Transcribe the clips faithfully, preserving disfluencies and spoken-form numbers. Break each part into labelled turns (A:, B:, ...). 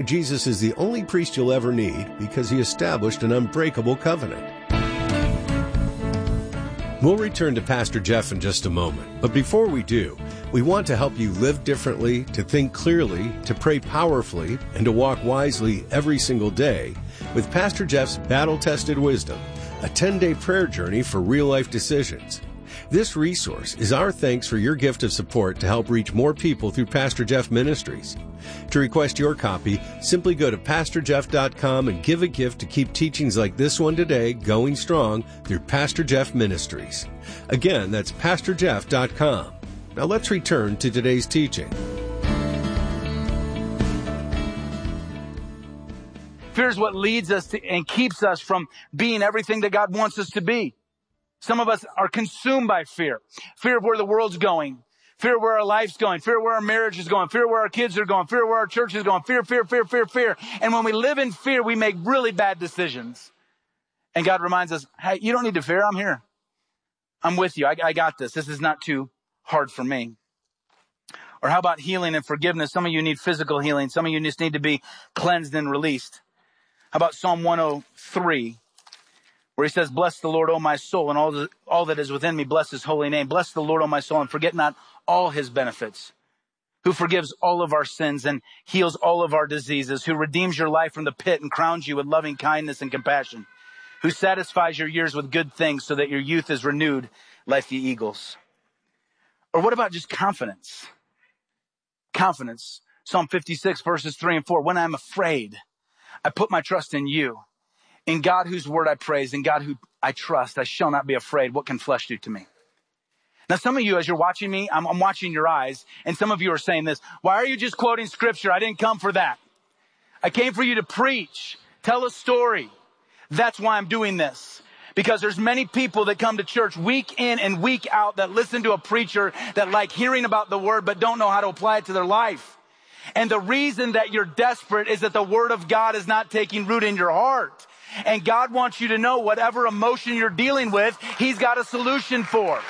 A: Jesus is the only priest you'll ever need because he established an unbreakable covenant. We'll return to Pastor Jeff in just a moment, but before we do, we want to help you live differently, to think clearly, to pray powerfully, and to walk wisely every single day with Pastor Jeff's Battle-Tested Wisdom, a ten-day prayer journey for real-life decisions. This resource is our thanks for your gift of support to help reach more people through Pastor Jeff Ministries. To request your copy, simply go to pastor jeff dot com and give a gift to keep teachings like this one today going strong through Pastor Jeff Ministries. Again, that's pastor jeff dot com. Now let's return to today's teaching.
B: Fear is what leads us to and keeps us from being everything that God wants us to be. Some of us are consumed by fear. Fear of where the world's going. Fear of where our life's going. Fear of where our marriage is going. Fear of where our kids are going. Fear of where our church is going. Fear, fear, fear, fear, fear. And when we live in fear, we make really bad decisions. And God reminds us, hey, you don't need to fear. I'm here. I'm with you. I, I got this. This is not too hard for me. Or how about healing and forgiveness? Some of you need physical healing. Some of you just need to be cleansed and released. How about Psalm one oh three? Where he says, bless the Lord, O my soul, and all, the, all that is within me, bless his holy name. Bless the Lord, O my soul, and forget not all his benefits. Who forgives all of our sins and heals all of our diseases. Who redeems your life from the pit and crowns you with loving kindness and compassion. Who satisfies your years with good things so that your youth is renewed like the eagles. Or what about just confidence? Confidence. Psalm fifty-six, verses three and four. When I'm afraid, I put my trust in you. In God whose word I praise, in God who I trust, I shall not be afraid. What can flesh do to me? Now, some of you, as you're watching me, I'm, I'm watching your eyes, and some of you are saying this. Why are you just quoting scripture? I didn't come for that. I came for you to preach, tell a story. That's why I'm doing this. Because there's many people that come to church week in and week out that listen to a preacher that like hearing about the word but don't know how to apply it to their life. And the reason that you're desperate is that the word of God is not taking root in your heart. And God wants you to know whatever emotion you're dealing with, he's got a solution for.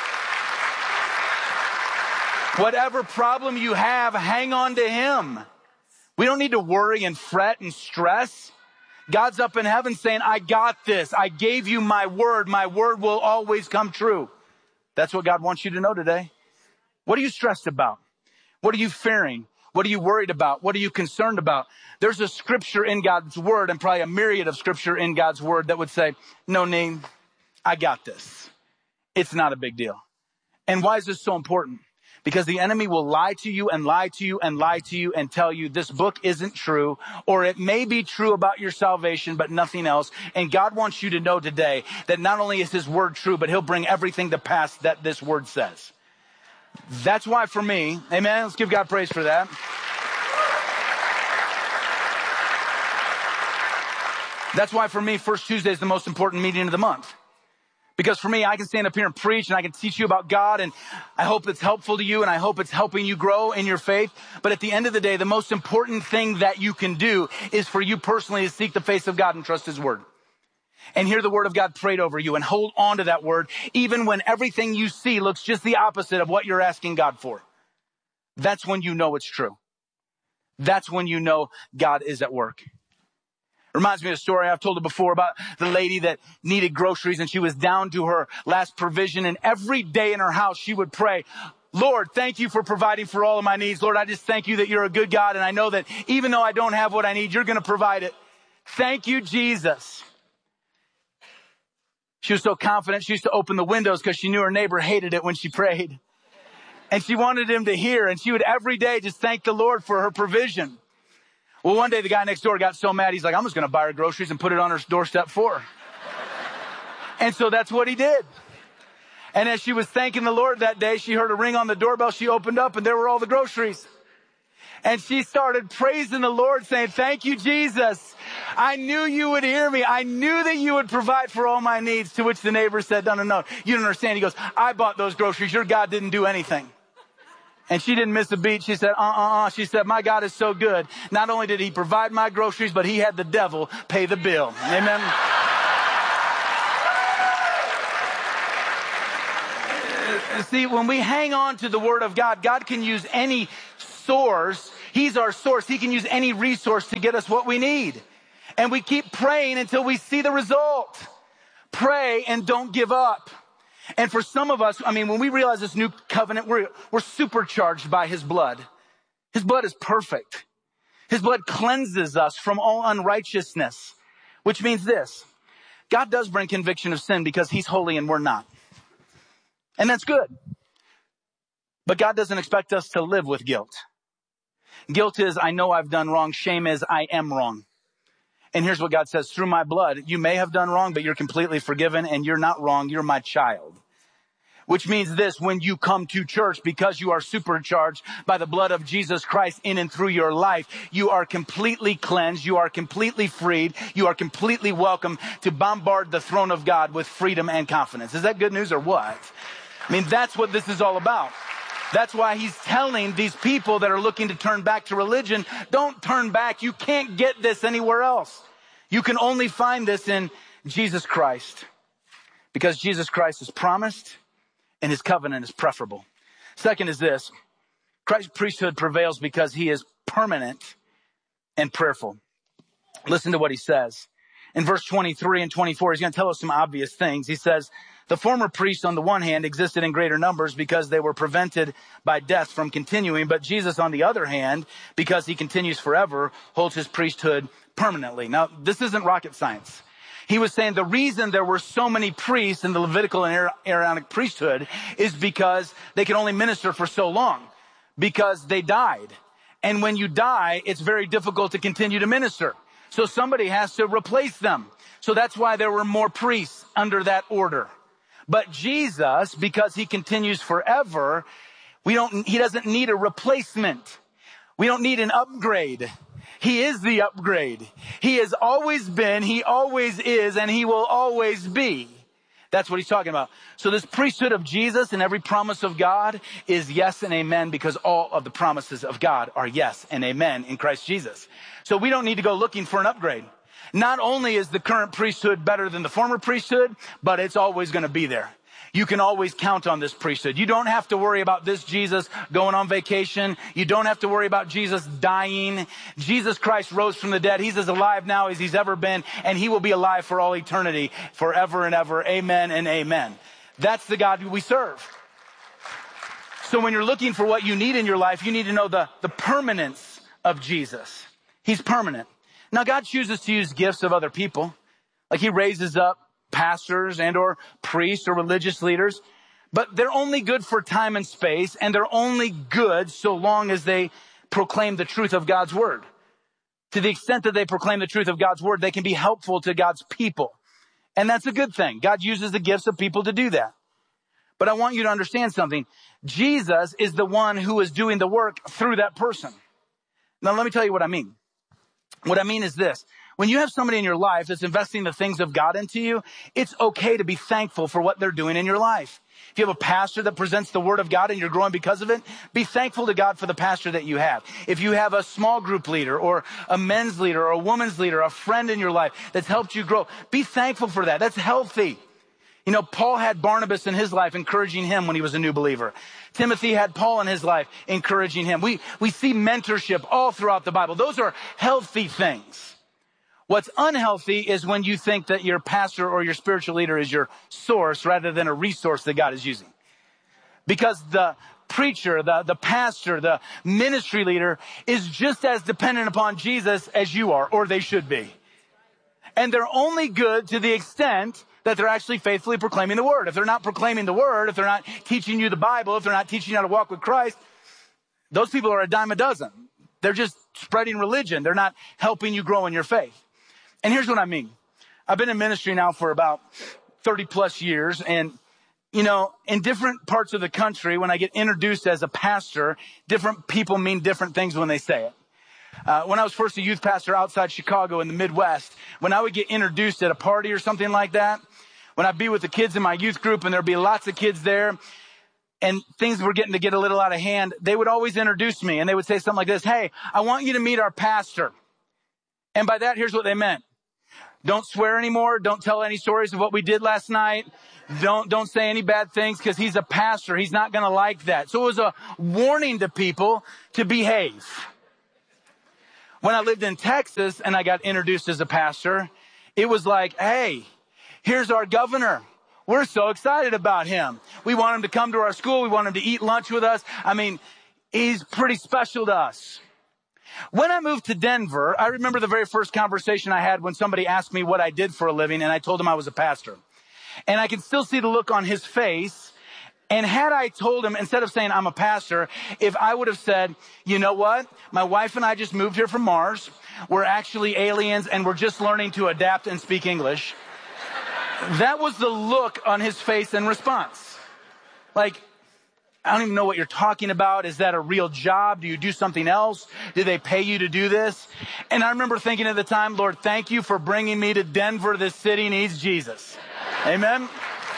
B: Whatever problem you have, hang on to him. We don't need to worry and fret and stress. God's up in heaven saying, I got this. I gave you my word. My word will always come true. That's what God wants you to know today. What are you stressed about? What are you fearing? What are you worried about? What are you concerned about? There's a scripture in God's word and probably a myriad of scripture in God's word that would say, no, Nate, I got this. It's not a big deal. And why is this so important? Because the enemy will lie to you and lie to you and lie to you and tell you this book isn't true, or it may be true about your salvation, but nothing else. And God wants you to know today that not only is his word true, but he'll bring everything to pass that this word says. That's why for me, amen, let's give God praise for that. That's why for me, First Tuesday is the most important meeting of the month. Because for me, I can stand up here and preach and I can teach you about God, and I hope it's helpful to you and I hope it's helping you grow in your faith. But at the end of the day, the most important thing that you can do is for you personally to seek the face of God and trust his word. And hear the word of God prayed over you and hold on to that word, even when everything you see looks just the opposite of what you're asking God for. That's when you know it's true. That's when you know God is at work. Reminds me of a story I've told it before about the lady that needed groceries and she was down to her last provision, and every day in her house she would pray, Lord, thank you for providing for all of my needs. Lord, I just thank you that you're a good God, and I know that even though I don't have what I need, you're going to provide it. Thank you, Jesus. She was so confident she used to open the windows because she knew her neighbor hated it when she prayed. And she wanted him to hear, and she would every day just thank the Lord for her provision. Well, one day the guy next door got so mad, he's like, I'm just going to buy her groceries and put it on her doorstep for her. And so that's what he did. And as she was thanking the Lord that day, she heard a ring on the doorbell. She opened up and there were all the groceries. And she started praising the Lord, saying, thank you, Jesus. I knew you would hear me. I knew that you would provide for all my needs. To which the neighbor said, no, no, no, you don't understand. He goes, I bought those groceries. Your God didn't do anything. And she didn't miss a beat. She said, uh-uh-uh. She said, my God is so good. Not only did he provide my groceries, but he had the devil pay the bill. Amen. See, when we hang on to the word of God, God can use any source. He's our source. He can use any resource to get us what we need. And we keep praying until we see the result. Pray and don't give up. And for some of us, I mean, when we realize this new covenant, we're, we're supercharged by his blood. His blood is perfect. His blood cleanses us from all unrighteousness, which means this. God does bring conviction of sin because he's holy and we're not. And that's good. But God doesn't expect us to live with guilt. Guilt is, I know I've done wrong. Shame is, I am wrong. And here's what God says, through my blood, you may have done wrong, but you're completely forgiven and you're not wrong. You're my child. Which means this, when you come to church, because you are supercharged by the blood of Jesus Christ in and through your life, you are completely cleansed. You are completely freed. You are completely welcome to bombard the throne of God with freedom and confidence. Is that good news or what? I mean, that's what this is all about. That's why he's telling these people that are looking to turn back to religion, don't turn back. You can't get this anywhere else. You can only find this in Jesus Christ, because Jesus Christ is promised and his covenant is preferable. Second is this. Christ's priesthood prevails because he is permanent and prayerful. Listen to what he says. In verse twenty-three and twenty-four, he's going to tell us some obvious things. He says, the former priests on the one hand existed in greater numbers because they were prevented by death from continuing. But Jesus on the other hand, because he continues forever, holds his priesthood permanently. Now, this isn't rocket science. He was saying the reason there were so many priests in the Levitical and Aaronic priesthood is because they could only minister for so long, because they died. And when you die, it's very difficult to continue to minister. So somebody has to replace them. So that's why there were more priests under that order. But Jesus, because he continues forever, we don't, he doesn't need a replacement. We don't need an upgrade. He is the upgrade. He has always been, he always is, and he will always be. That's what he's talking about. So this priesthood of Jesus and every promise of God is yes and amen, because all of the promises of God are yes and amen in Christ Jesus. So we don't need to go looking for an upgrade. Not only is the current priesthood better than the former priesthood, but it's always going to be there. You can always count on this priesthood. You don't have to worry about this Jesus going on vacation. You don't have to worry about Jesus dying. Jesus Christ rose from the dead. He's as alive now as he's ever been, and he will be alive for all eternity, forever and ever. Amen and amen. That's the God we serve. So when you're looking for what you need in your life, you need to know the, the permanence of Jesus. He's permanent. Now, God chooses to use gifts of other people. Like he raises up pastors and or priests or religious leaders, but they're only good for time and space, and they're only good so long as they proclaim the truth of God's word. To the extent that they proclaim the truth of God's word, they can be helpful to God's people. And that's a good thing. God uses the gifts of people to do that. But I want you to understand something. Jesus is the one who is doing the work through that person. Now, let me tell you what I mean. What I mean is this. When you have somebody in your life that's investing the things of God into you, it's okay to be thankful for what they're doing in your life. If you have a pastor that presents the word of God and you're growing because of it, be thankful to God for the pastor that you have. If you have a small group leader or a men's leader or a woman's leader, a friend in your life that's helped you grow, be thankful for that. That's healthy. You know, Paul had Barnabas in his life encouraging him when he was a new believer. Timothy had Paul in his life encouraging him. We, we see mentorship all throughout the Bible. Those are healthy things. What's unhealthy is when you think that your pastor or your spiritual leader is your source rather than a resource that God is using. Because the preacher, the, the pastor, the ministry leader is just as dependent upon Jesus as you are, or they should be. And they're only good to the extent that they're actually faithfully proclaiming the word. If they're not proclaiming the word, if they're not teaching you the Bible, if they're not teaching you how to walk with Christ, those people are a dime a dozen. They're just spreading religion. They're not helping you grow in your faith. And here's what I mean. I've been in ministry now for about thirty plus years. And, you know, in different parts of the country, when I get introduced as a pastor, different people mean different things when they say it. Uh, when I was first a youth pastor outside Chicago in the Midwest, when I would get introduced at a party or something like that, when I'd be with the kids in my youth group and there'd be lots of kids there and things were getting to get a little out of hand, they would always introduce me and they would say something like this, "Hey, I want you to meet our pastor." And by that, here's what they meant. Don't swear anymore. Don't tell any stories of what we did last night. Don't, don't say any bad things because he's a pastor. He's not going to like that. So it was a warning to people to behave. When I lived in Texas and I got introduced as a pastor, it was like, hey, here's our governor. We're so excited about him. We want him to come to our school. We want him to eat lunch with us. I mean, he's pretty special to us. When I moved to Denver, I remember the very first conversation I had when somebody asked me what I did for a living, and I told him I was a pastor. And I can still see the look on his face. And had I told him, instead of saying I'm a pastor, if I would have said, you know what? My wife and I just moved here from Mars. We're actually aliens, and we're just learning to adapt and speak English. That was the look on his face in response. Like, I don't even know what you're talking about. Is that a real job? Do you do something else? Do they pay you to do this? And I remember thinking at the time, Lord, thank you for bringing me to Denver. This city needs Jesus. Amen.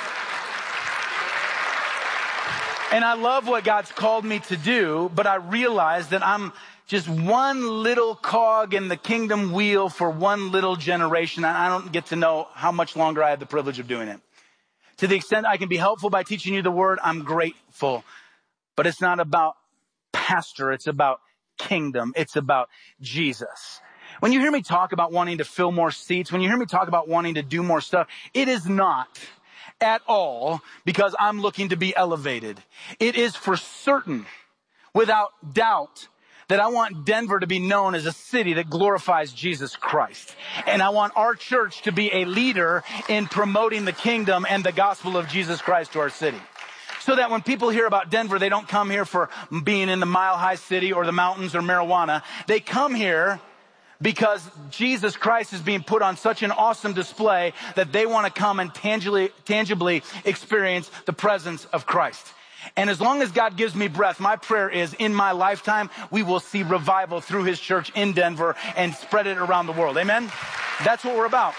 B: And I love what God's called me to do, but I realize that I'm just one little cog in the kingdom wheel for one little generation. And I don't get to know how much longer I have the privilege of doing it. To the extent I can be helpful by teaching you the word, I'm grateful. But it's not about pastor. It's about kingdom. It's about Jesus. When you hear me talk about wanting to fill more seats, when you hear me talk about wanting to do more stuff, it is not at all because I'm looking to be elevated. It is for certain, without doubt, that I want Denver to be known as a city that glorifies Jesus Christ. And I want our church to be a leader in promoting the kingdom and the gospel of Jesus Christ to our city. So that when people hear about Denver, they don't come here for being in the Mile High City or the mountains or marijuana. They come here because Jesus Christ is being put on such an awesome display that they want to come and tangibly, tangibly experience the presence of Christ. And as long as God gives me breath, my prayer is in my lifetime, we will see revival through his church in Denver and spread it around the world. Amen? That's what we're about.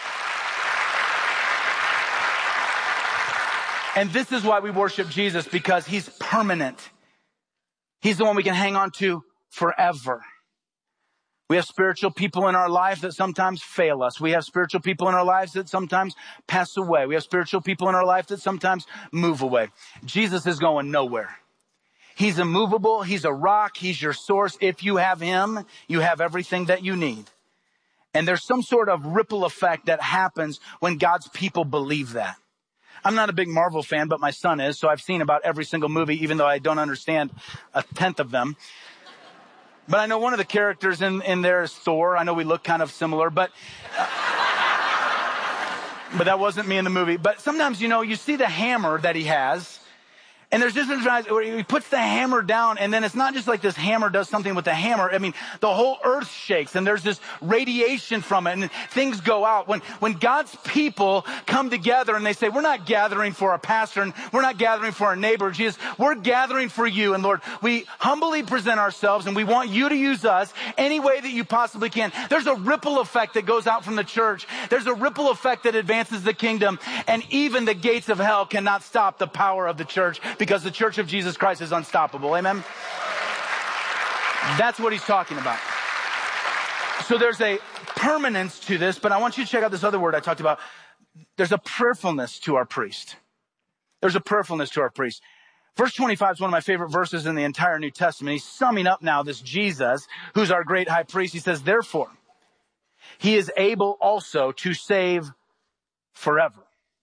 B: And this is why we worship Jesus, because he's permanent. He's the one we can hang on to forever. We have spiritual people in our life that sometimes fail us. We have spiritual people in our lives that sometimes pass away. We have spiritual people in our life that sometimes move away. Jesus is going nowhere. He's immovable. He's a rock. He's your source. If you have him, you have everything that you need. And there's some sort of ripple effect that happens when God's people believe that. I'm not a big Marvel fan, but my son is, so I've seen about every single movie, even though I don't understand a tenth of them. But I know one of the characters in, in there is Thor. I know we look kind of similar, but uh, but that wasn't me in the movie. But sometimes, you know, you see the hammer that he has, and there's just where he puts the hammer down, and then it's not just like this hammer does something with the hammer. I mean, the whole earth shakes, and there's this radiation from it, and things go out. When when God's people come together and they say, we're not gathering for our pastor, and we're not gathering for our neighbor, Jesus, we're gathering for you. And Lord, we humbly present ourselves, and we want you to use us any way that you possibly can. There's a ripple effect that goes out from the church. There's a ripple effect that advances the kingdom, and even the gates of hell cannot stop the power of the church, because the church of Jesus Christ is unstoppable. Amen? That's what he's talking about. So there's a permanence to this, but I want you to check out this other word I talked about. There's a prayerfulness to our priest. There's a prayerfulness to our priest. Verse twenty-five is one of my favorite verses in the entire New Testament. He's summing up now this Jesus, who's our great high priest. He says, therefore, he is able also to save forever.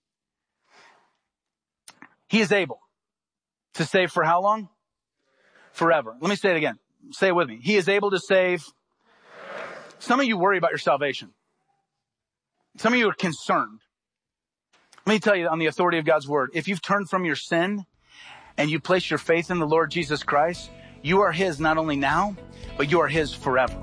B: He is able. To save for how long? Forever. Let me say it again. Say it with me. He is able to save. Some of you worry about your salvation. Some of you are concerned. Let me tell you on the authority of God's word. If you've turned from your sin and you place your faith in the Lord Jesus Christ, you are his not only now, but you are his forever.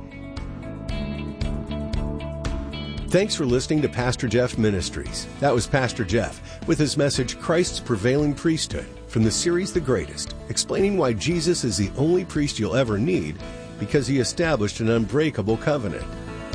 A: Thanks for listening to Pastor Jeff Ministries. That was Pastor Jeff with his message, Christ's Prevailing Priesthood, from the series The Greatest, explaining why Jesus is the only priest you'll ever need because he established an unbreakable covenant.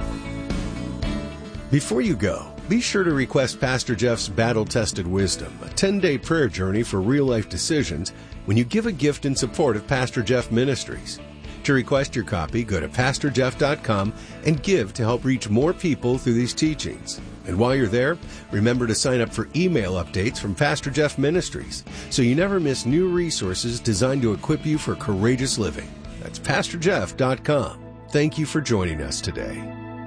A: Before you go, be sure to request Pastor Jeff's Battle-Tested Wisdom, a ten-day prayer journey for real-life decisions, when you give a gift in support of Pastor Jeff Ministries. To request your copy, go to pastor jeff dot com and give to help reach more people through these teachings. And while you're there, remember to sign up for email updates from Pastor Jeff Ministries so you never miss new resources designed to equip you for courageous living. That's pastor jeff dot com. Thank you for joining us today.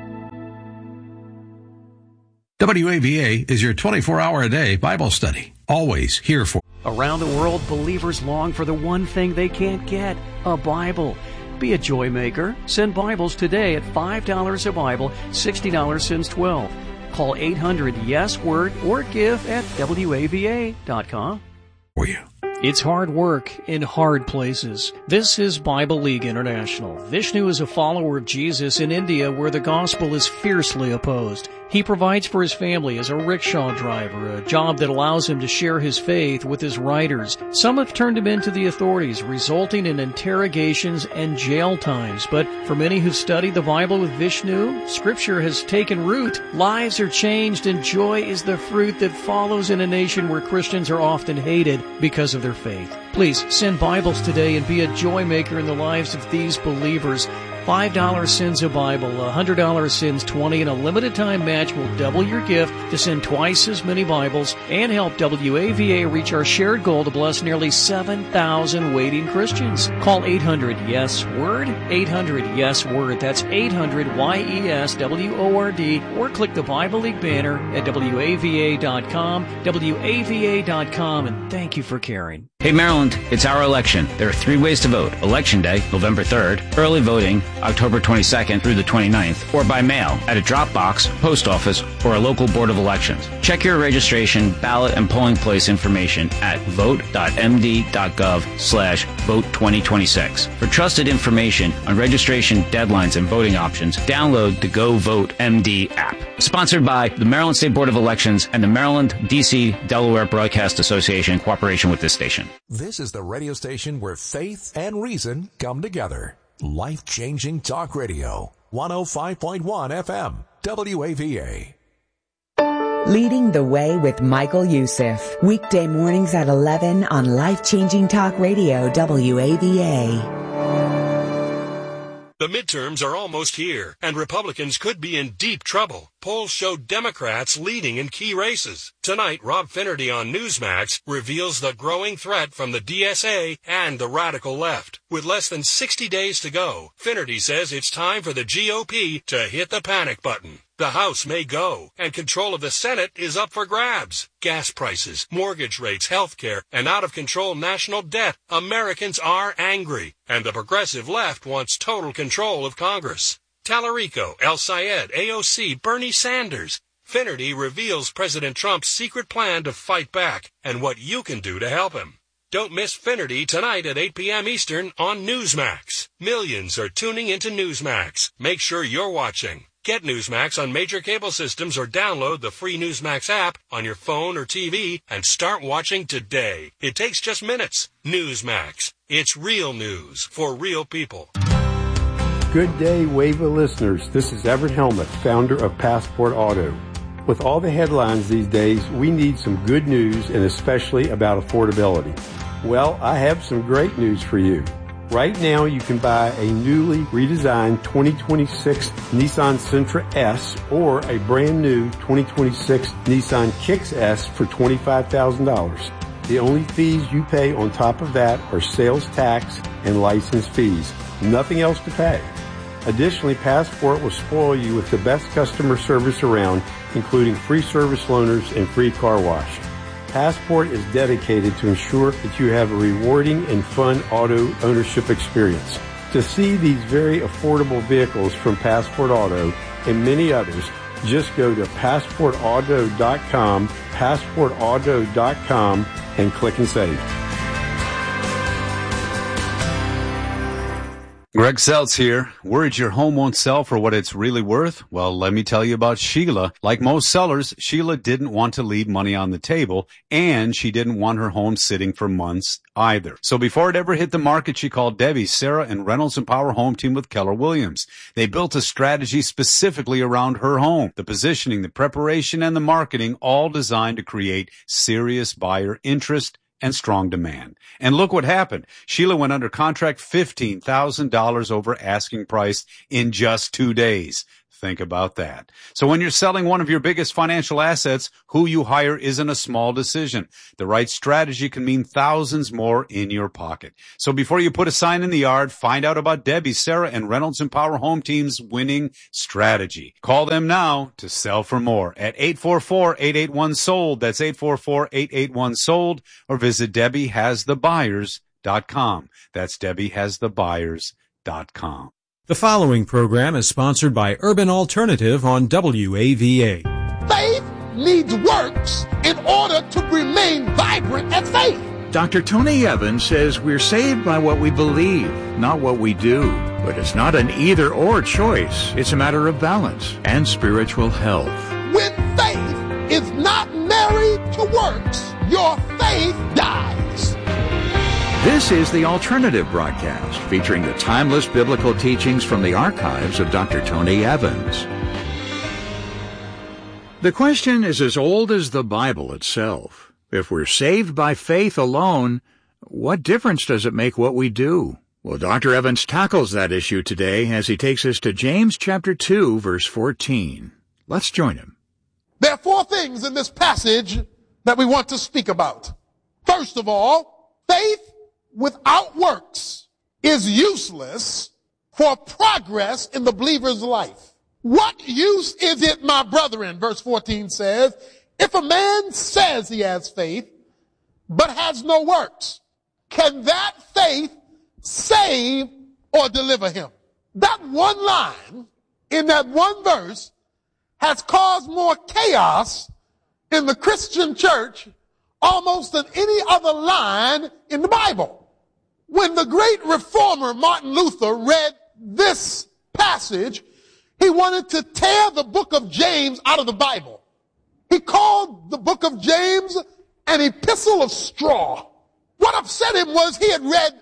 C: W A V A is your twenty-four hour a day Bible study. Always here for.
D: Around the world, believers long for the one thing they can't get, a Bible. Be a joy maker. Send Bibles today at five dollars a Bible, sixty dollars since twelve. Call eight hundred yes word or give at W A V A dot com.
C: For you.
D: It's hard work in hard places. This is Bible League International. Vishnu is a follower of Jesus in India where the gospel is fiercely opposed. He provides for his family as a rickshaw driver, a job that allows him to share his faith with his riders. Some have turned him into the authorities, resulting in interrogations and jail times. But for many who've studied the Bible with Vishnu, Scripture has taken root. Lives are changed, and joy is the fruit that follows in a nation where Christians are often hated because of their faith. Please send Bibles today and be a joy maker in the lives of these believers. five dollars sends a Bible, one hundred dollars sends twenty, and a limited time match will double your gift to send twice as many Bibles and help W A V A reach our shared goal to bless nearly seven thousand waiting Christians. Call eight hundred yes word, eight hundred yes word. That's eight hundred Y E S W O R D, or click the Bible League banner at W A V A dot com, W A V A dot com, and thank you for caring.
E: Hey Maryland, it's our election. There are three ways to vote. Election Day, November third, early voting, October twenty-second through the twenty-ninth, or by mail at a drop box, post office, or a local board of elections. Check your registration, ballot, and polling place information at vote dot m d dot gov slash vote twenty twenty-six. For trusted information on registration deadlines and voting options, download the Go Vote M D app. Sponsored by the Maryland State Board of Elections and the Maryland, D C, Delaware Broadcast Association in cooperation with this station.
F: This is the radio station where faith and reason come together. Life-changing talk radio. one oh five point one F M. W A V A.
G: Leading the Way with Michael Youssef. Weekday mornings at eleven on Life-changing talk radio W A V A.
H: The midterms are almost here, and Republicans could be in deep trouble. Polls show Democrats leading in key races. Tonight, Rob Finnerty on Newsmax reveals the growing threat from the D S A and the radical left. With less than sixty days to go, Finnerty says it's time for the G O P to hit the panic button. The House may go, and control of the Senate is up for grabs. Gas prices, mortgage rates, health care, and out-of-control national debt. Americans are angry, and the progressive left wants total control of Congress. Tallarico, El Sayed, A O C, Bernie Sanders. Finnerty reveals President Trump's secret plan to fight back and what you can do to help him. Don't miss Finnerty tonight at eight p.m. Eastern on Newsmax. Millions are tuning into Newsmax. Make sure you're watching. Get Newsmax on major cable systems or download the free Newsmax app on your phone or T V and start watching today. It takes just minutes. Newsmax. It's real news for real people.
I: Good day, WAVA listeners. This is Everett Helmuth, founder of Passport Auto. With all the headlines these days, we need some good news, and especially about affordability. Well, I have some great news for you. Right now, you can buy a newly redesigned twenty twenty-six Nissan Sentra S or a brand new twenty twenty-six Nissan Kicks S for twenty-five thousand dollars. The only fees you pay on top of that are sales tax and license fees. Nothing else to pay. Additionally, Passport will spoil you with the best customer service around, including free service loaners and free car wash. Passport is dedicated to ensure that you have a rewarding and fun auto ownership experience. To see these very affordable vehicles from Passport Auto and many others, just go to passport auto dot com, passport auto dot com, and click and save.
J: Greg Seltz here. Worried your home won't sell for what it's really worth? Well, let me tell you about Sheila. Like most sellers, Sheila didn't want to leave money on the table, and she didn't want her home sitting for months either. So before it ever hit the market, she called Debbie, Sarah, and Reynolds and Power Home Team with Keller Williams. They built a strategy specifically around her home. The positioning, the preparation, and the marketing, all designed to create serious buyer interest and strong demand. And look what happened. Sheila went under contract fifteen thousand dollars over asking price in just two days. Think about that. So when you're selling one of your biggest financial assets, who you hire isn't a small decision. The right strategy can mean thousands more in your pocket. So before you put a sign in the yard, find out about Debbie, Sarah, and Reynolds Empower Home Team's winning strategy. Call them now to sell for more at eight four four, eight eight one, sold. That's eight four four, eight eight one, sold. Or visit Debbie Has The Buyers dot com. That's Debbie Has The Buyers dot com.
K: The following program is sponsored by Urban Alternative on W A V A.
L: Faith needs works in order to remain vibrant as faith.
M: Doctor Tony Evans says we're saved by what we believe, not what we do. But it's not an either-or choice. It's a matter of balance and spiritual health.
L: When faith is not married to works, your faith dies.
M: This is The Alternative Broadcast, featuring the timeless biblical teachings from the archives of Doctor Tony Evans. The question is as old as the Bible itself. If we're saved by faith alone, what difference does it make what we do? Well, Doctor Evans tackles that issue today as he takes us to James chapter two, verse fourteen. Let's join him.
L: There are four things in this passage that we want to speak about. First of all, faith without works is useless for progress in the believer's life. What use is it, my brethren, verse fourteen says, if a man says he has faith, but has no works, can that faith save or deliver him? That one line in that one verse has caused more chaos in the Christian church almost than any other line in the Bible. When the great reformer Martin Luther read this passage, he wanted to tear the book of James out of the Bible. He called the book of James an epistle of straw. What upset him was he had read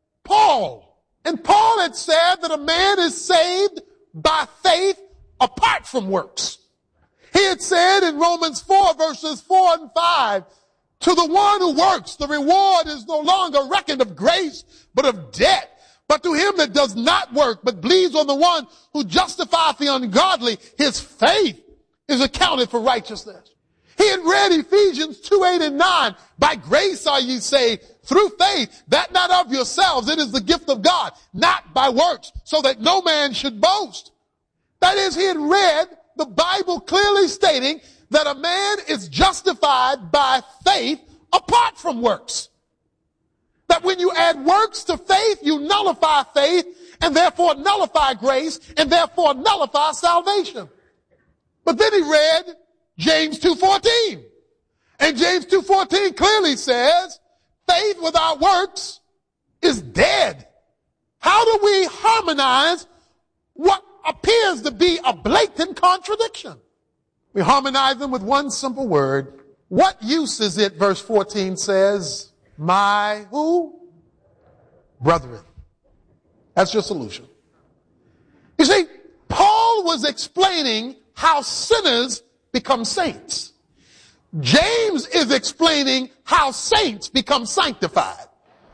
L: Paul, and Paul had said that a man is saved by faith apart from works. He had said in Romans four, verses four and five, to the one who works, the reward is no longer reckoned of grace, but of debt. But to him that does not work, but believes on the one who justifieth the ungodly, his faith is accounted for righteousness. He had read Ephesians two, eight and nine. By grace are ye saved through faith, that not of yourselves. It is the gift of God, not by works, so that no man should boast. That is, he had read the Bible clearly stating that a man is justified by faith apart from works. That when you add works to faith, you nullify faith and therefore nullify grace and therefore nullify salvation. But then he read James two fourteen. And James two fourteen clearly says, faith without works is dead. How do we harmonize what appears to be a blatant contradiction? We harmonize them with one simple word. What use is it, verse fourteen says, my who? Brethren. That's your solution. You see, Paul was explaining how sinners become saints. James is explaining how saints become sanctified.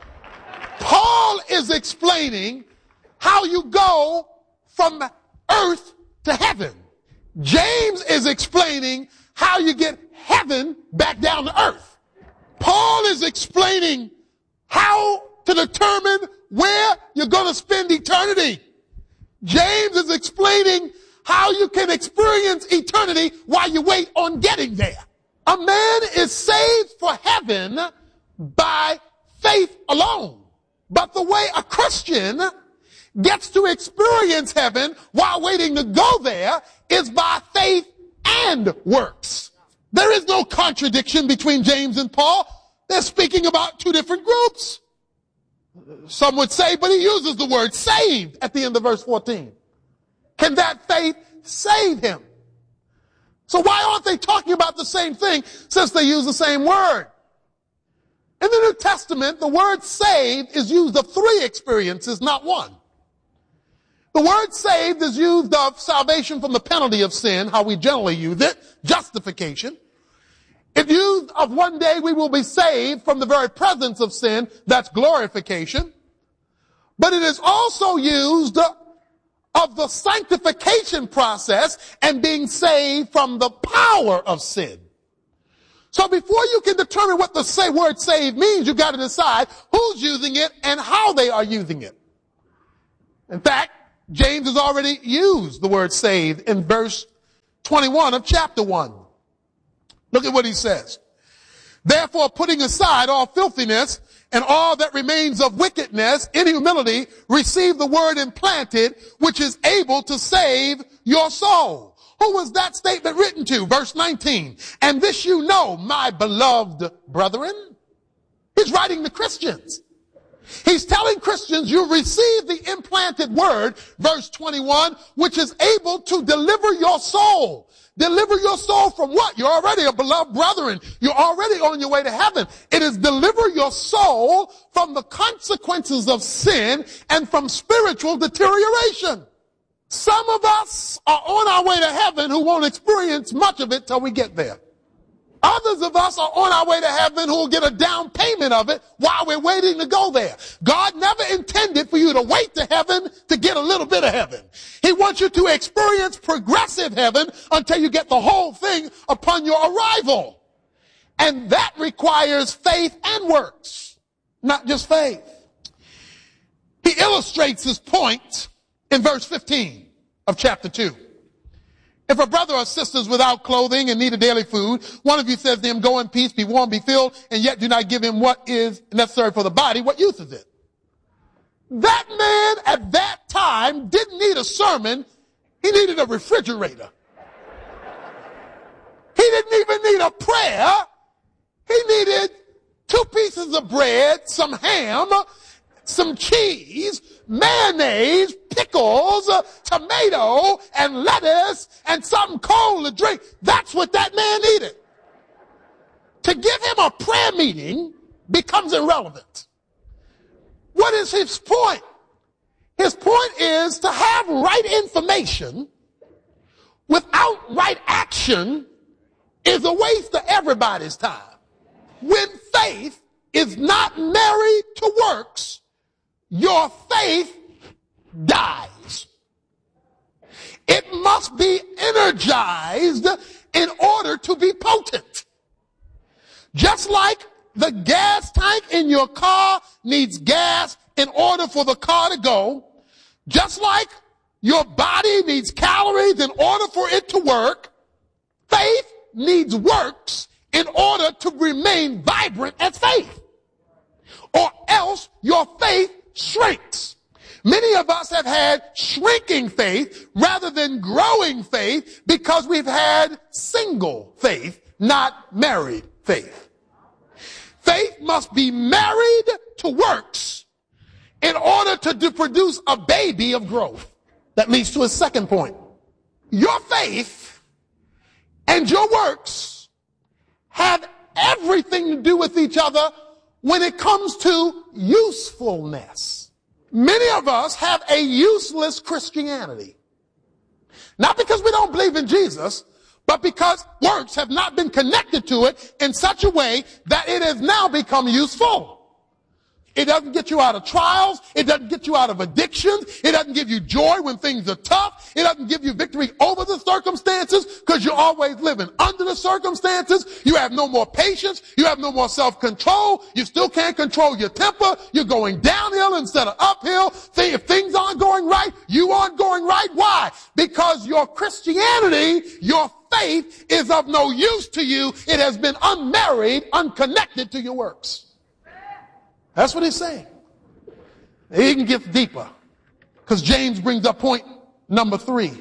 L: Paul is explaining how you go from earth to heaven. James is explaining how you get heaven back down to earth. Paul is explaining how to determine where you're going to spend eternity. James is explaining how you can experience eternity while you wait on getting there. A man is saved for heaven by faith alone. But the way a Christian gets to experience heaven while waiting to go there is by faith and works. There is no contradiction between James and Paul. They're speaking about two different groups. Some would say, but he uses the word saved at the end of verse fourteen. Can that faith save him? So why aren't they talking about the same thing since they use the same word? In the New Testament, the word saved is used of three experiences, not one. The word saved is used of salvation from the penalty of sin, how we generally use it, justification. It's used of one day we will be saved from the very presence of sin, that's glorification. But it is also used of the sanctification process and being saved from the power of sin. So before you can determine what the say word saved means, you've got to decide who's using it and how they are using it. In fact, James has already used the word saved in verse twenty-one of chapter one. Look at what he says. Therefore, putting aside all filthiness and all that remains of wickedness, in humility, receive the word implanted, which is able to save your soul. Who was that statement written to? Verse nineteen. And this you know, my beloved brethren. He's writing to Christians. He's telling Christians you receive the implanted word, verse twenty-one, which is able to deliver your soul. Deliver your soul from what? You're already a beloved brethren. You're already on your way to heaven. It is deliver your soul from the consequences of sin and from spiritual deterioration. Some of us are on our way to heaven who won't experience much of it till we get there. Others of us are on our way to heaven who will get a down payment of it while we're waiting to go there. God never intended for you to wait to heaven to get a little bit of heaven. He wants you to experience progressive heaven until you get the whole thing upon your arrival. And that requires faith and works, not just faith. He illustrates his point in verse fifteen of chapter two. If a brother or sister is without clothing and need a daily food, one of you says to him, go in peace, be warm, be filled, and yet do not give him what is necessary for the body, what use is it? That man at that time didn't need a sermon. He needed a refrigerator. He didn't even need a prayer. He needed two pieces of bread, some ham, some cheese, mayonnaise, pickles, uh, tomato, and lettuce, and something cold to drink. That's what that man needed. To give him a prayer meeting becomes irrelevant. What is his point? His point is to have right information without right action is a waste of everybody's time. When faith is not married to works, your faith dies. It must be energized in order to be potent. Just like the gas tank in your car needs gas in order for the car to go, just like your body needs calories in order for it to work, faith needs works in order to remain vibrant as faith. Or else your faith shrinks. Many of us have had shrinking faith rather than growing faith because we've had single faith, not married faith. Faith must be married to works in order to, to produce a baby of growth. That leads to a second point. Your faith and your works have everything to do with each other when it comes to usefulness. Many of us have a useless Christianity. Not because we don't believe in Jesus, but because works have not been connected to it in such a way that it has now become useful. It doesn't get you out of trials. It doesn't get you out of addictions. It doesn't give you joy when things are tough. It doesn't give you victory over the circumstances because you're always living under the circumstances. You have no more patience. You have no more self-control. You still can't control your temper. You're going downhill instead of uphill. If things aren't going right, you aren't going right. Why? Because your Christianity, your faith is of no use to you. It has been unmarried, unconnected to your works. That's what he's saying. He can get deeper because James brings up point number three.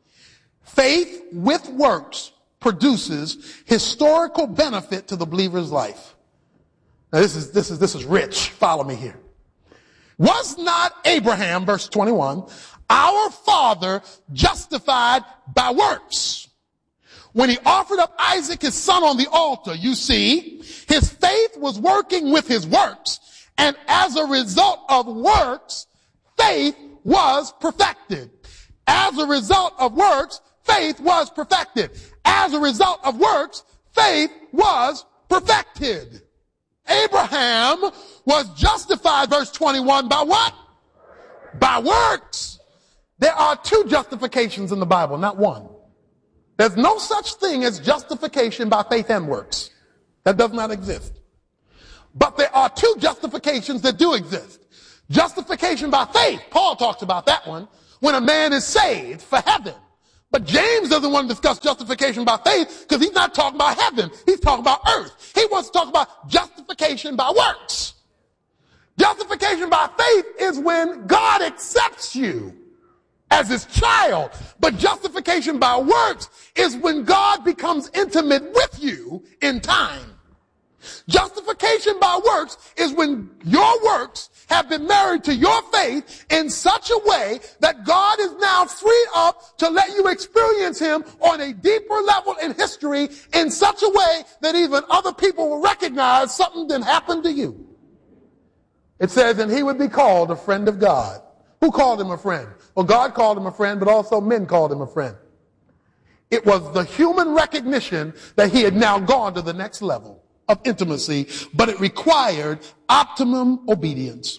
L: Faith with works produces historical benefit to the believer's life. Now this is, this is, this is rich. Follow me here. Was not Abraham, verse twenty-one, our father justified by works when he offered up Isaac, his son, on the altar? You see, his faith was working with his works. And as a result of works, faith was perfected. As a result of works, faith was perfected. As a result of works, faith was perfected. Abraham was justified, verse twenty-one, by what? By works. There are two justifications in the Bible, not one. There's no such thing as justification by faith and works. That does not exist. But there are two justifications that do exist. Justification by faith, Paul talks about that one, when a man is saved for heaven. But James doesn't want to discuss justification by faith because he's not talking about heaven. He's talking about earth. He wants to talk about justification by works. Justification by faith is when God accepts you as his child. But justification by works is when God becomes intimate with you in time. Justification by works is when your works have been married to your faith in such a way that God is now freed up to let you experience him on a deeper level in history in such a way that even other people will recognize something that happened to you. It says, and he would be called a friend of God. Who called him a friend? Well, God called him a friend, but also men called him a friend. It was the human recognition that he had now gone to the next level of intimacy, but it required optimum obedience.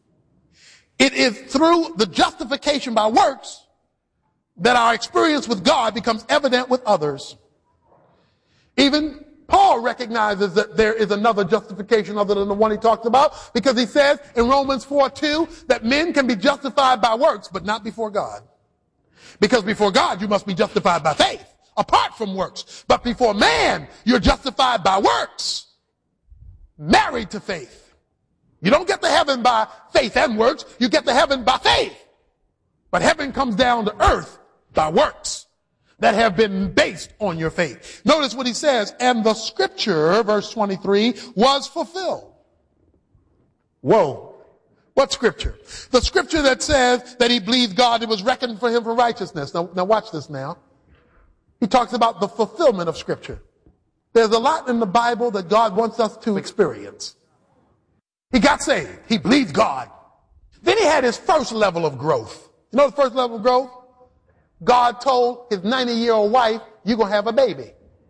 L: It is through the justification by works that our experience with God becomes evident with others. Even Paul recognizes that there is another justification other than the one he talked about, because he says in Romans four two that men can be justified by works, but not before God. Because before God, you must be justified by faith, apart from works. But before man, you're justified by works, married to faith. You don't get to heaven by faith and works. You get to heaven by faith. But heaven comes down to earth by works that have been based on your faith. Notice what he says, and the scripture, verse twenty-three, was fulfilled. Whoa. What scripture? The scripture that says that he believed God, it was reckoned for him for righteousness. Now, now watch this now. He talks about the fulfillment of scripture. There's a lot in the Bible that God wants us to experience. He got saved. He believed God. Then he had his first level of growth. You know the first level of growth? God told his ninety-year-old wife, you're going to have a baby.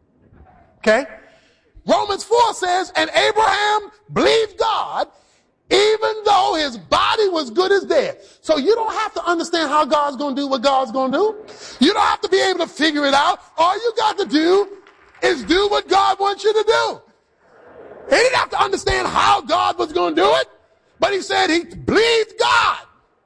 L: Okay? Romans four says, and Abraham believed God even though his body was good as dead. So you don't have to understand how God's going to do what God's going to do. You don't have to be able to figure it out. All you got to do is do what God wants you to do. He didn't have to understand how God was going to do it, but he said he believed God.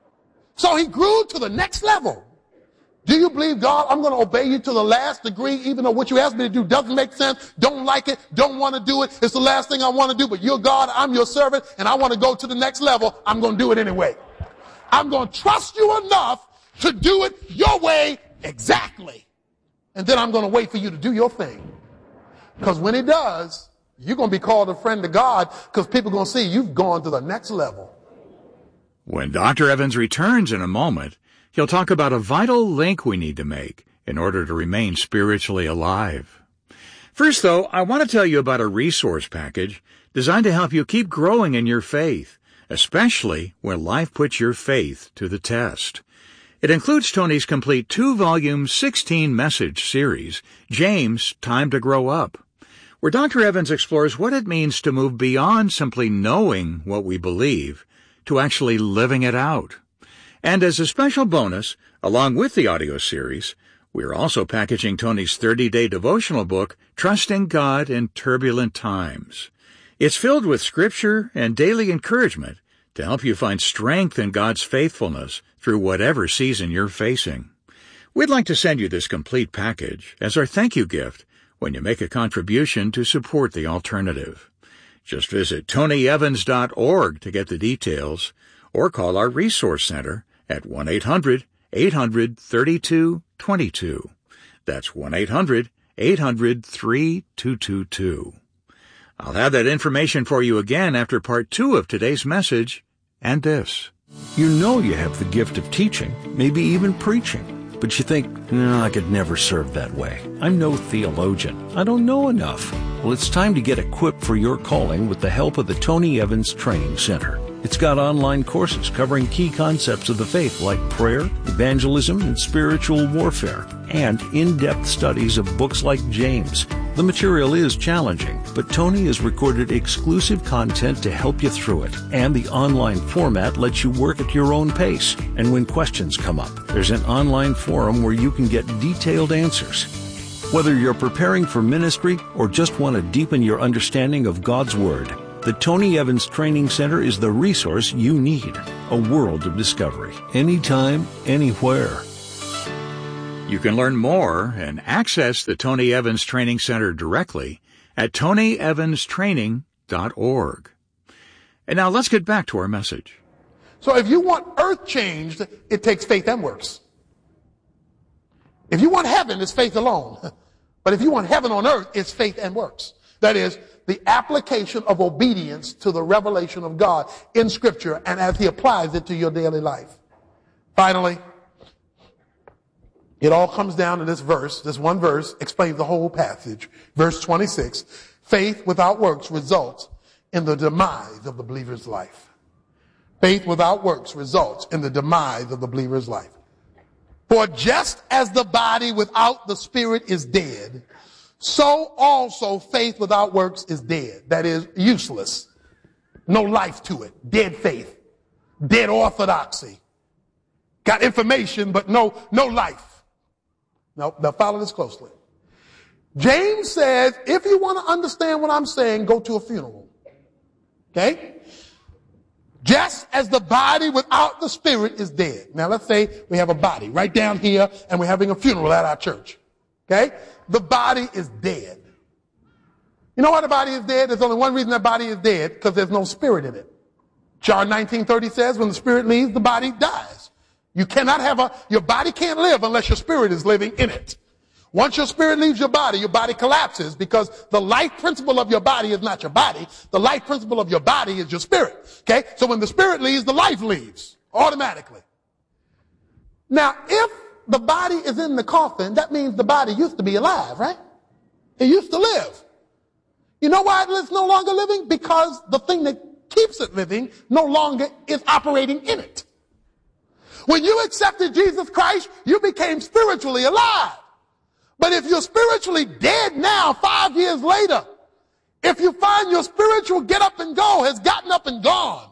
L: So he grew to the next level. Do you believe God? I'm going to obey you to the last degree, even though what you asked me to do doesn't make sense, don't like it, don't want to do it. It's the last thing I want to do, but you're God, I'm your servant, and I want to go to the next level. I'm going to do it anyway. I'm going to trust you enough to do it your way exactly. And then I'm going to wait for you to do your thing. Because when he does, you're going to be called a friend to God because people are going to see you've gone to the next level.
M: When Doctor Evans returns in a moment, he'll talk about a vital link we need to make in order to remain spiritually alive. First, though, I want to tell you about a resource package designed to help you keep growing in your faith, especially when life puts your faith to the test. It includes Tony's complete two-volume, sixteen-message series, James, Time to Grow Up, where Doctor Evans explores what it means to move beyond simply knowing what we believe to actually living it out. And as a special bonus, along with the audio series, we're also packaging Tony's thirty-day devotional book, Trusting God in Turbulent Times. It's filled with scripture and daily encouragement to help you find strength in God's faithfulness through whatever season you're facing. We'd like to send you this complete package as our thank you gift when you make a contribution to support the alternative. Just visit tony evans dot org to get the details, or call our Resource Center at one eight hundred, eight hundred, thirty-two, twenty-two. That's one eight hundred, eight hundred, three two two two. I'll have that information for you again after part two of today's message and this.
N: You know you have the gift of teaching, maybe even preaching. But you think, no, I could never serve that way. I'm no theologian. I don't know enough. Well, it's time to get equipped for your calling with the help of the Tony Evans Training Center. It's got online courses covering key concepts of the faith like prayer, evangelism, and spiritual warfare, and in-depth studies of books like James. The material is challenging, but Tony has recorded exclusive content to help you through it, and the online format lets you work at your own pace. And when questions come up, there's an online forum where you can get detailed answers. Whether you're preparing for ministry or just want to deepen your understanding of God's Word, the Tony Evans Training Center is the resource you need. A world of discovery. Anytime, anywhere.
M: You can learn more and access the Tony Evans Training Center directly at tony evans training dot org. And now let's get back to our message.
L: So if you want earth changed, it takes faith and works. If you want heaven, it's faith alone. But if you want heaven on earth, it's faith and works. That is, the application of obedience to the revelation of God in Scripture and as He applies it to your daily life. Finally, it all comes down to this verse. This one verse explains the whole passage. Verse twenty-six, faith without works results in the demise of the believer's life. Faith without works results in the demise of the believer's life. For just as the body without the spirit is dead, so also faith without works is dead. That is, useless. No life to it. Dead faith. Dead orthodoxy. Got information, but no, no life. Now, now follow this closely. James says, if you want to understand what I'm saying, go to a funeral. Okay? Just as the body without the spirit is dead. Now let's say we have a body right down here and we're having a funeral at our church. Okay? The body is dead. You know why the body is dead? There's only one reason that body is dead, because there's no spirit in it. John nineteen thirty says when the spirit leaves, the body dies. You cannot have a, your body can't live unless your spirit is living in it. Once your spirit leaves your body, your body collapses, because the life principle of your body is not your body. The life principle of your body is your spirit. Okay? So when the spirit leaves, the life leaves automatically. Now, if the body is in the coffin, that means the body used to be alive, right? It used to live. You know why it's no longer living? Because the thing that keeps it living no longer is operating in it. When you accepted Jesus Christ, you became spiritually alive. But if you're spiritually dead now, five years later, if you find your spiritual get up and go has gotten up and gone,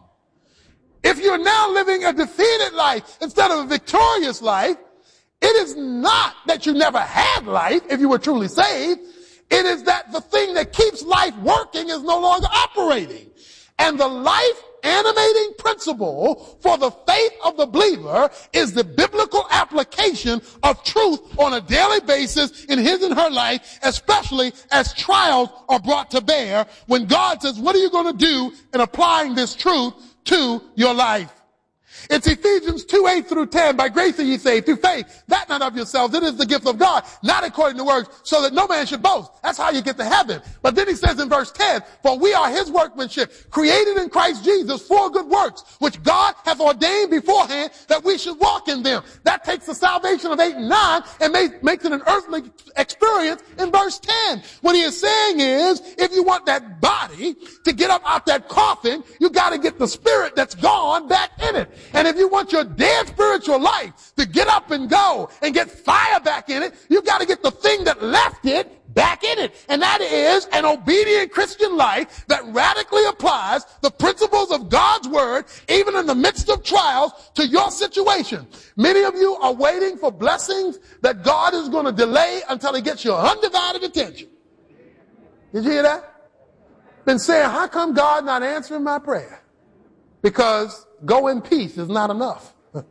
L: if you're now living a defeated life instead of a victorious life, it is not that you never had life if you were truly saved. It is that the thing that keeps life working is no longer operating. And the life animating principle for the faith of the believer is the biblical application of truth on a daily basis in his and her life, especially as trials are brought to bear, when God says, what are you going to do in applying this truth to your life? It's Ephesians two, eight through ten. By grace are ye saved through faith, that not of yourselves. It is the gift of God, not according to works, so that no man should boast. That's how you get to heaven. But then he says in verse ten, for we are his workmanship, created in Christ Jesus for good works, which God hath ordained beforehand that we should walk in them. That takes the salvation of eight and nine and make, makes it an earthly experience in verse ten. What he is saying is, if you want that body to get up out that coffin, you got to get the spirit that's gone back in it. And if you want your dead spiritual life to get up and go and get fire back in it, you got to get the thing that left it back in it. And that is an obedient Christian life that radically applies the principles of God's word, even in the midst of trials, to your situation. Many of you are waiting for blessings that God is going to delay until he gets your undivided attention. Did you hear that? Been saying, how come God not answering my prayer? Because go in peace is not enough.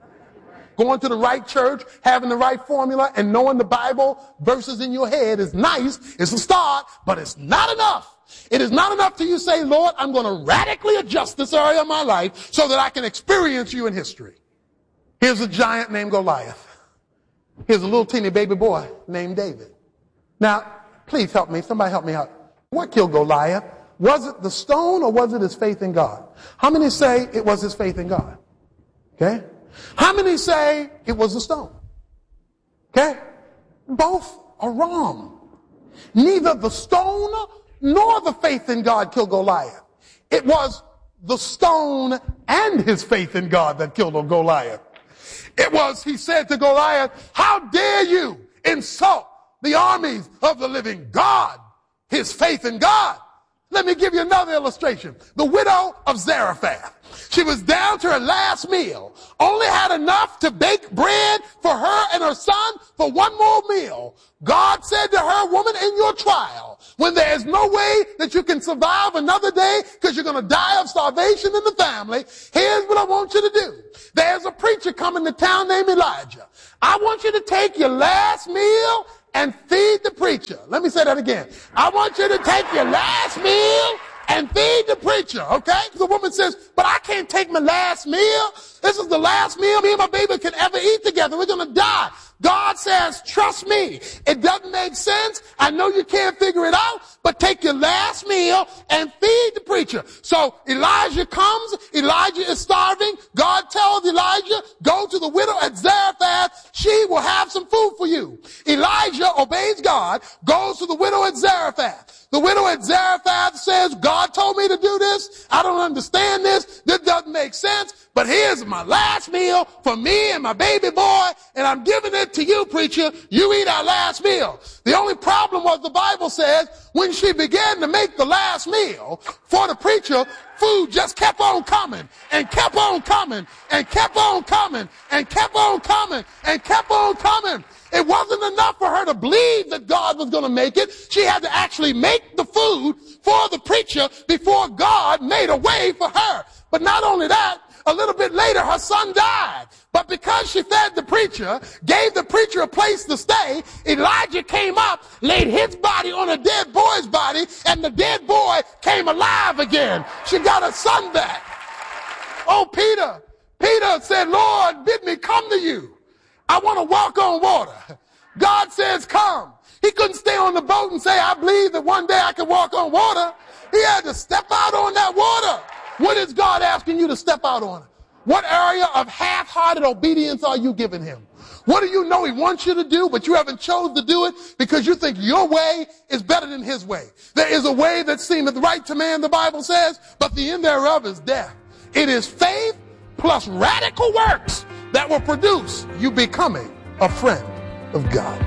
L: Going to the right church, having the right formula, and knowing the Bible verses in your head is nice. It's a start, but it's not enough. It is not enough till you say, Lord, I'm going to radically adjust this area of my life so that I can experience you in history. Here's a giant named Goliath. Here's a little teeny baby boy named David. Now, please help me. Somebody help me out. What killed Goliath? Was it the stone or was it his faith in God? How many say it was his faith in God? Okay? How many say it was the stone? Okay? Both are wrong. Neither the stone nor the faith in God killed Goliath. It was the stone and his faith in God that killed Goliath. It was, he said to Goliath, how dare you insult the armies of the living God? his faith in God. Let me give you another illustration. The widow of Zarephath. She was down to her last meal, only had enough to bake bread for her and her son for one more meal. God said to her, woman, in your trial, when there is no way that you can survive another day because you're going to die of starvation in the family, here's what I want you to do. There's a preacher coming to town named Elijah. I want you to take your last meal and feed the preacher. Let me say that again. I want you to take your last meal and feed the preacher, okay? The woman says, but I can't take my last meal. This is the last meal me and my baby can ever eat together. We're going to die. God says, trust me. It doesn't make sense. I know you can't figure it out, but take your last meal and feed the preacher. So Elijah comes. Elijah is starving. God tells Elijah, go to the widow at Zarephath. She will have some food for you. Elijah obeys God, goes to the widow at Zarephath. The widow at Zarephath says, God told me to do this. I don't understand this. This doesn't make sense. But here's my last meal for me and my baby boy, and I'm giving it to you, preacher. You eat our last meal. The only problem was the Bible says when she began to make the last meal for the preacher, food just kept on coming and kept on coming and kept on coming and kept on coming and kept on coming. It wasn't enough for her to believe that God was going to make it. She had to actually make the food for the preacher before God made a way for her. But not only that, a little bit later, her son died. But because she fed the preacher, gave the preacher a place to stay, Elijah came up, laid his body on a dead boy's body, and the dead boy came alive again. She got her son back. Oh, Peter. Peter said, Lord, bid me come to you. I want to walk on water. God says, come. He couldn't stay on the boat and say, I believe that one day I can walk on water. He had to step out on that water. What is God asking you to step out on? What area of half-hearted obedience are you giving him? What do you know he wants you to do, but you haven't chosen to do it because you think your way is better than his way? There is a way that seemeth right to man, the Bible says, but the end thereof is death. It is faith plus radical works that will produce you becoming a friend of God.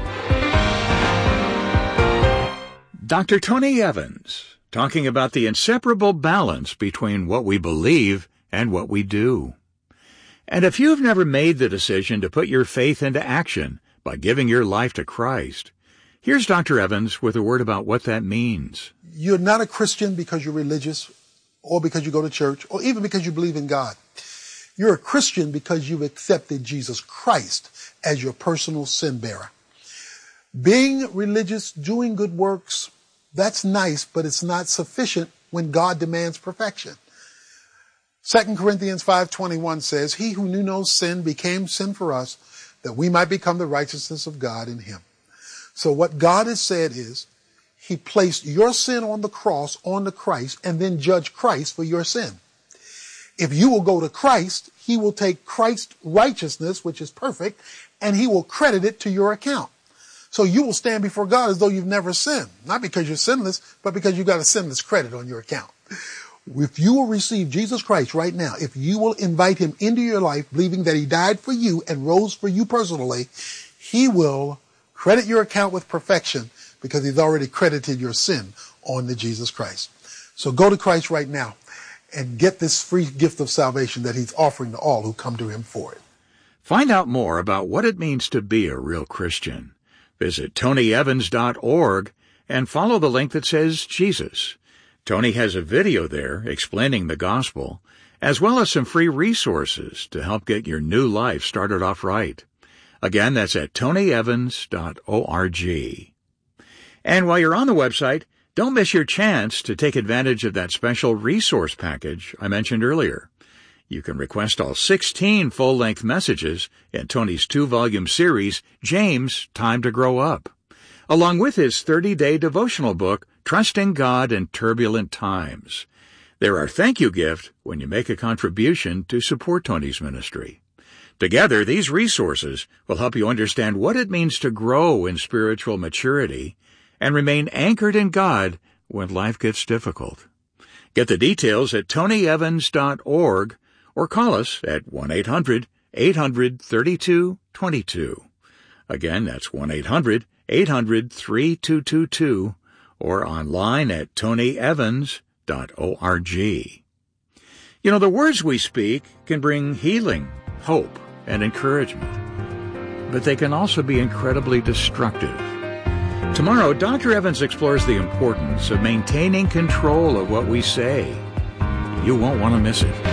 M: Doctor Tony Evans, talking about the inseparable balance between what we believe and what we do. And if you've never made the decision to put your faith into action by giving your life to Christ, here's Doctor Evans with a word about what that means.
L: You're not a Christian because you're religious or because you go to church or even because you believe in God. You're a Christian because you've accepted Jesus Christ as your personal sin bearer. Being religious, doing good works, that's nice, but it's not sufficient when God demands perfection. Second Corinthians five twenty-one says, he who knew no sin became sin for us, that we might become the righteousness of God in him. So what God has said is, he placed your sin on the cross, on the Christ, and then judged Christ for your sin. If you will go to Christ, he will take Christ's righteousness, which is perfect, and he will credit it to your account. So you will stand before God as though you've never sinned. Not because you're sinless, but because you got a sinless credit on your account. If you will receive Jesus Christ right now, if you will invite him into your life, believing that he died for you and rose for you personally, he will credit your account with perfection because he's already credited your sin on to Jesus Christ. So go to Christ right now and get this free gift of salvation that he's offering to all who come to him for it.
M: Find out more about what it means to be a real Christian. Visit tony evans dot org and follow the link that says Jesus. Tony has a video there explaining the gospel, as well as some free resources to help get your new life started off right. Again, that's at tony evans dot org. And while you're on the website, don't miss your chance to take advantage of that special resource package I mentioned earlier. You can request all sixteen full-length messages in Tony's two-volume series, James, Time to Grow Up, along with his thirty-day devotional book, Trusting God in Turbulent Times. They're our thank you gift when you make a contribution to support Tony's ministry. Together, these resources will help you understand what it means to grow in spiritual maturity and remain anchored in God when life gets difficult. Get the details at tony evans dot org or call us at one eight hundred eight hundred thirty-two twenty-two. Again, that's one eight hundred eight hundred thirty-two twenty-two, or online at tony evans dot org. You know, the words we speak can bring healing, hope, and encouragement, but they can also be incredibly destructive. Tomorrow, Doctor Evans explores the importance of maintaining control of what we say. You won't want to miss it.